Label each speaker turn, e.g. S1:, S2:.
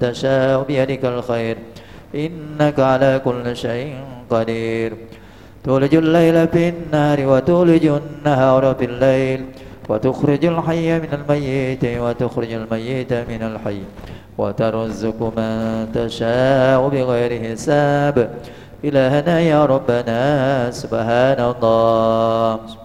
S1: تشاء بيدك الخير إنك على كل شيء قدير تولج الليل في النهار وتولج النهار في الليل وتخرج الحي من الميت وتخرج الميت من الحي وترزق من تشاء بغير حساب إلهنا يا ربنا سبحان الله.